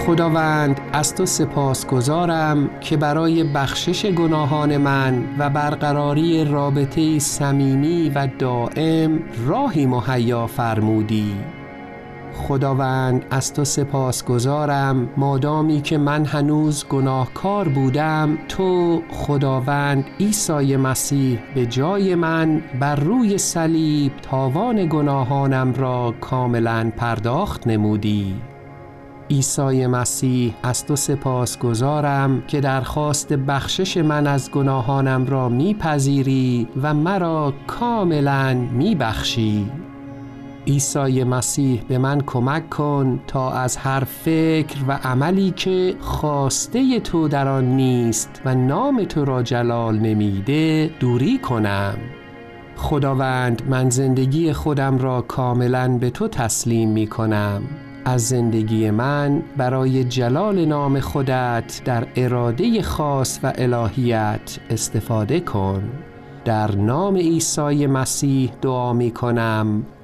خداوند از تو سپاسگزارم که برای بخشش گناهان من و برقراری رابطه‌ای صمیمی و دائم راهی مهیا فرمودی. خداوند از تو سپاسگزارم مادامی که من هنوز گناهکار بودم، تو خداوند عیسی مسیح به جای من بر روی صلیب تاوان گناهانم را کاملا پرداخت نمودی. عیسی مسیح از تو سپاسگزارم که درخواست بخشش من از گناهانم را میپذیری و مرا کاملا میبخشی. عیسی مسیح به من کمک کن تا از هر فکر و عملی که خواسته تو در آن نیست و نام تو را جلال نمیده دوری کنم. خداوند من زندگی خودم را کاملا به تو تسلیم می کنم. از زندگی من برای جلال نام خودت در اراده خاص و الهیت استفاده کن. در نام عیسی مسیح دعا می کنم.